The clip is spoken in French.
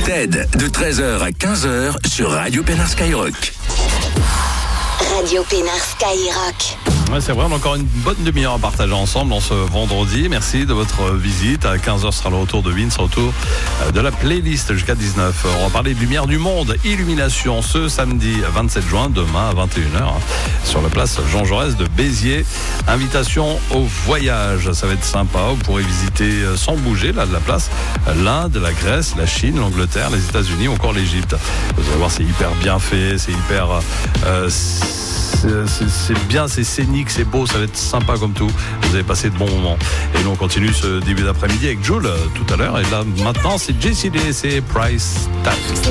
TED, de 13h à 15h sur Radio Pénard Skyrock. Radio Pénard Skyrock. Ouais, c'est vrai, on a encore une bonne demi-heure à partager ensemble en ce vendredi. Merci de votre visite. À 15h sera le retour de Vince, retour de la playlist jusqu'à 19h. On va parler de Lumière du Monde, Illumination, ce samedi 27 juin, demain à 21h, sur la place Jean Jaurès de Béziers. Invitation au voyage, ça va être sympa. Vous pourrez visiter sans bouger là de la place l'Inde, la Grèce, la Chine, l'Angleterre, les États-Unis ou encore l'Égypte. Vous allez voir, c'est hyper bien fait, c'est hyper... c'est bien, c'est scénique, c'est beau, ça va être sympa comme tout. Vous allez passer de bons moments. Et nous on continue ce début d'après-midi avec Jules tout à l'heure. Et là maintenant c'est JCD, c'est Price Tag.